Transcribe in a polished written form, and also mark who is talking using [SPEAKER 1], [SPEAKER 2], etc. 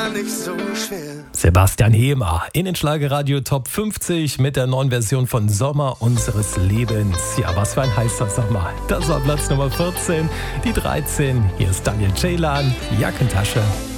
[SPEAKER 1] nicht so schwer.
[SPEAKER 2] Sebastian Hemer in den Schlagerradio Top 50 mit der neuen Version von Sommer unseres Lebens. Ja, was für ein heißer Sommer. Das war Platz Nummer 14, die 13. Hier ist Daniel Ceylan, Jackentasche.